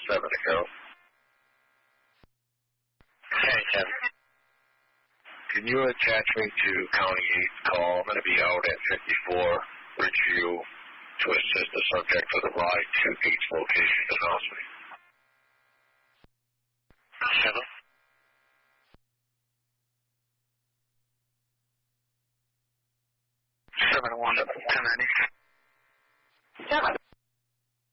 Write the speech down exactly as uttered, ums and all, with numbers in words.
seven to go. Hey, Ken. Can you attach me to County eight call? I'm going to be out at fifty-four Ridgeview to assist the subject for the ride to eight's location in Oswego. Seven. Seven one ten ninety. Seven.